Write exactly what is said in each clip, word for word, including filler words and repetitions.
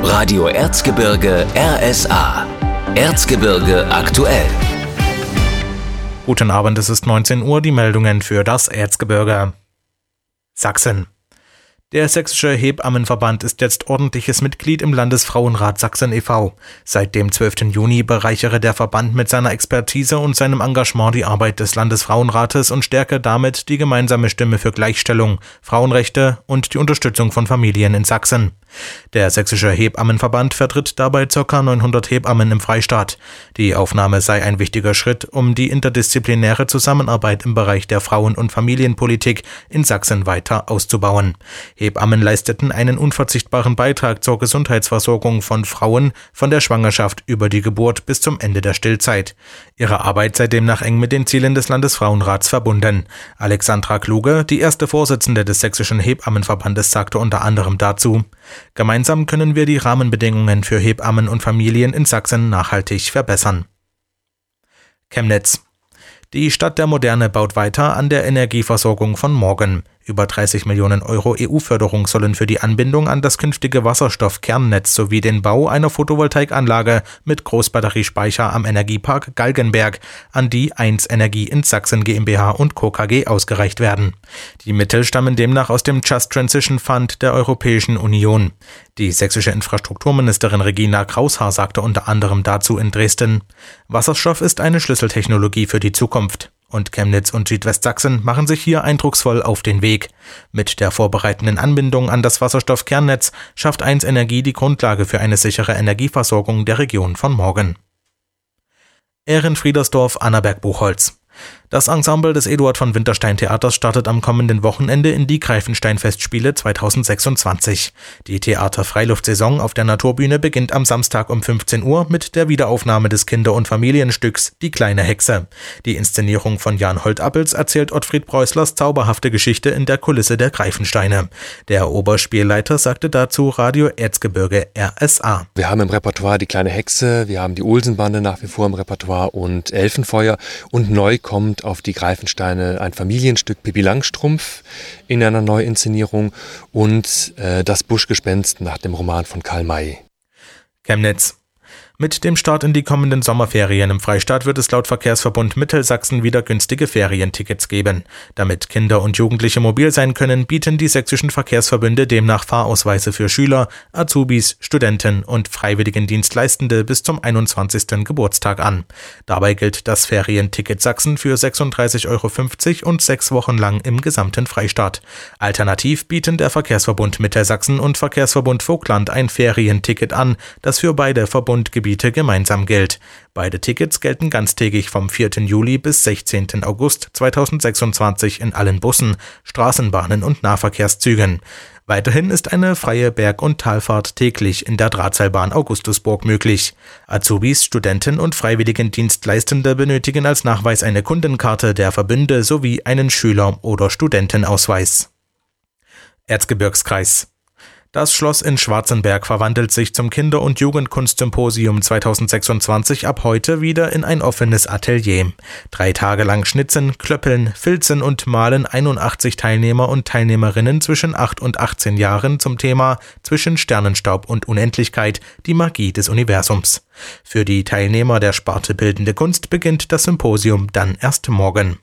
Radio Erzgebirge R S A. Erzgebirge aktuell. Guten Abend, es ist neunzehn Uhr, die Meldungen für das Erzgebirge. Sachsen. Der Sächsische Hebammenverband ist jetzt ordentliches Mitglied im Landesfrauenrat Sachsen e V Seit dem zwölften Juni bereichere der Verband mit seiner Expertise und seinem Engagement die Arbeit des Landesfrauenrates und stärke damit die gemeinsame Stimme für Gleichstellung, Frauenrechte und die Unterstützung von Familien in Sachsen. Der Sächsische Hebammenverband vertritt dabei ca. neunhundert Hebammen im Freistaat. Die Aufnahme sei ein wichtiger Schritt, um die interdisziplinäre Zusammenarbeit im Bereich der Frauen- und Familienpolitik in Sachsen weiter auszubauen. Hebammen leisteten einen unverzichtbaren Beitrag zur Gesundheitsversorgung von Frauen von der Schwangerschaft über die Geburt bis zum Ende der Stillzeit. Ihre Arbeit sei demnach eng mit den Zielen des Landesfrauenrats verbunden. Alexandra Kluge, die erste Vorsitzende des Sächsischen Hebammenverbandes, sagte unter anderem dazu: Gemeinsam können wir die Rahmenbedingungen für Hebammen und Familien in Sachsen nachhaltig verbessern. Chemnitz. Die Stadt der Moderne baut weiter an der Energieversorgung von morgen. Über dreißig Millionen Euro E U-Förderung sollen für die Anbindung an das künftige Wasserstoffkernnetz sowie den Bau einer Photovoltaikanlage mit Großbatteriespeicher am Energiepark Galgenberg an die eins Energie in Sachsen GmbH und Co. K G ausgereicht werden. Die Mittel stammen demnach aus dem Just Transition Fund der Europäischen Union. Die sächsische Infrastrukturministerin Regina Kraushaar sagte unter anderem dazu in Dresden: Wasserstoff ist eine Schlüsseltechnologie für die Zukunft. Und Chemnitz und Südwestsachsen machen sich hier eindrucksvoll auf den Weg. Mit der vorbereitenden Anbindung an das Wasserstoffkernnetz schafft eins Energie die Grundlage für eine sichere Energieversorgung der Region von morgen. Ehrenfriedersdorf, Annaberg-Buchholz. Das Ensemble des Eduard von Winterstein Theaters startet am kommenden Wochenende in die Greifenstein-Festspiele zweitausendsechsundzwanzig. Die Theater-Freiluftsaison auf der Naturbühne beginnt am Samstag um fünfzehn Uhr mit der Wiederaufnahme des Kinder- und Familienstücks Die kleine Hexe. Die Inszenierung von Jan Holtappels erzählt Ottfried Preußlers zauberhafte Geschichte in der Kulisse der Greifensteine. Der Oberspielleiter sagte dazu Radio Erzgebirge R S A. Wir haben im Repertoire Die kleine Hexe, wir haben die Olsenbande nach wie vor im Repertoire und Elfenfeuer, und neu kommt auf die Greifensteine ein Familienstück Pippi Langstrumpf in einer Neuinszenierung und äh, das Buschgespenst nach dem Roman von Karl May. Chemnitz. Mit dem Start in die kommenden Sommerferien im Freistaat wird es laut Verkehrsverbund Mittelsachsen wieder günstige Ferientickets geben. Damit Kinder und Jugendliche mobil sein können, bieten die sächsischen Verkehrsverbünde demnach Fahrausweise für Schüler, Azubis, Studenten und Freiwilligendienstleistende bis zum einundzwanzigsten Geburtstag an. Dabei gilt das Ferienticket Sachsen für sechsunddreißig Euro fünfzig und sechs Wochen lang im gesamten Freistaat. Alternativ bieten der Verkehrsverbund Mittelsachsen und Verkehrsverbund Vogtland ein Ferienticket an, das für beide Verbundgebiete gemeinsam gilt. Beide Tickets gelten ganztägig vom vierten Juli bis sechzehnten August zweitausendsechsundzwanzig in allen Bussen, Straßenbahnen und Nahverkehrszügen. Weiterhin ist eine freie Berg- und Talfahrt täglich in der Drahtseilbahn Augustusburg möglich. Azubis, Studenten und Freiwilligendienstleistende benötigen als Nachweis eine Kundenkarte der Verbünde sowie einen Schüler- oder Studentenausweis. Erzgebirgskreis. Das Schloss in Schwarzenberg verwandelt sich zum Kinder- und Jugendkunstsymposium zweitausendsechsundzwanzig ab heute wieder in ein offenes Atelier. Drei Tage lang schnitzen, klöppeln, filzen und malen einundachtzig Teilnehmer und Teilnehmerinnen zwischen acht und achtzehn Jahren zum Thema Zwischen Sternenstaub und Unendlichkeit, die Magie des Universums. Für die Teilnehmer der Sparte Bildende Kunst beginnt das Symposium dann erst morgen.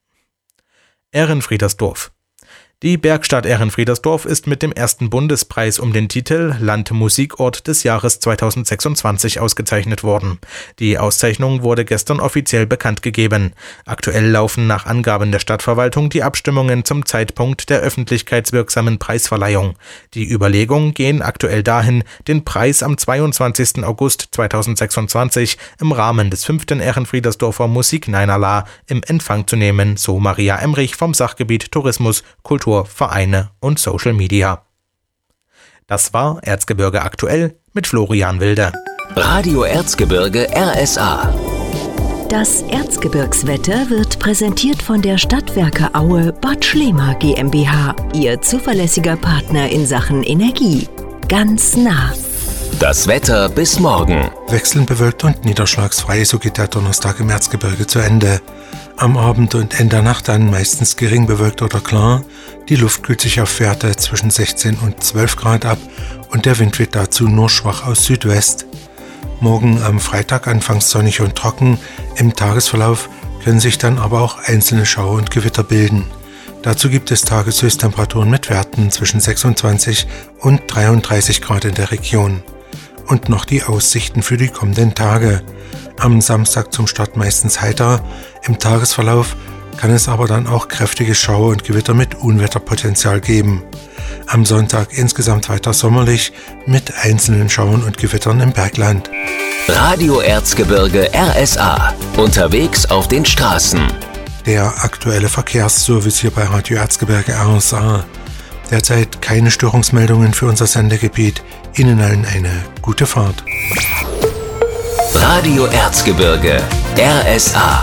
Ehrenfriedersdorf. Die Bergstadt Ehrenfriedersdorf ist mit dem ersten Bundespreis um den Titel Landmusikort des Jahres zweitausendsechsundzwanzig ausgezeichnet worden. Die Auszeichnung wurde gestern offiziell bekannt gegeben. Aktuell laufen nach Angaben der Stadtverwaltung die Abstimmungen zum Zeitpunkt der öffentlichkeitswirksamen Preisverleihung. Die Überlegungen gehen aktuell dahin, den Preis am zweiundzwanzigsten August zweitausendsechsundzwanzig im Rahmen des fünften Ehrenfriedersdorfer Musik-Neinala im Empfang zu nehmen, so Maria Emrich vom Sachgebiet Tourismus, Kultur, Vereine und Social Media. Das war Erzgebirge aktuell mit Florian Wilde. Radio Erzgebirge R S A. Das Erzgebirgswetter wird präsentiert von der Stadtwerke Aue Bad Schlema GmbH, Ihr zuverlässiger Partner in Sachen Energie. Ganz nah. Das Wetter bis morgen. Wechselnd bewölkt und niederschlagsfrei, so geht der Donnerstag im Erzgebirge zu Ende. Am Abend und Ende der Nacht dann meistens gering bewölkt oder klar. Die Luft kühlt sich auf Werte zwischen sechzehn und zwölf Grad ab und der Wind weht dazu nur schwach aus Südwest. Morgen am Freitag anfangs sonnig und trocken, im Tagesverlauf können sich dann aber auch einzelne Schauer und Gewitter bilden. Dazu gibt es Tageshöchsttemperaturen mit Werten zwischen sechsundzwanzig und dreiunddreißig Grad in der Region. Und noch die Aussichten für die kommenden Tage. Am Samstag zum Start meistens heiter, im Tagesverlauf kann es aber dann auch kräftige Schauer und Gewitter mit Unwetterpotenzial geben. Am Sonntag insgesamt weiter sommerlich mit einzelnen Schauern und Gewittern im Bergland. Radio Erzgebirge R S A. Unterwegs auf den Straßen. Der aktuelle Verkehrsservice hier bei Radio Erzgebirge R S A. Derzeit keine Störungsmeldungen für unser Sendegebiet. Ihnen allen eine gute Fahrt. Radio Erzgebirge R S A.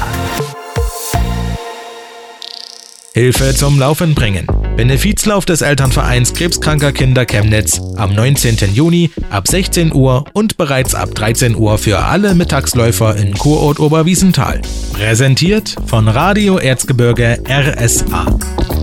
Hilfe zum Laufen bringen. Benefizlauf des Elternvereins Krebskranker Kinder Chemnitz am neunzehnten Juni ab sechzehn Uhr und bereits ab dreizehn Uhr für alle Mittagsläufer in Kurort Oberwiesenthal. Präsentiert von Radio Erzgebirge R S A.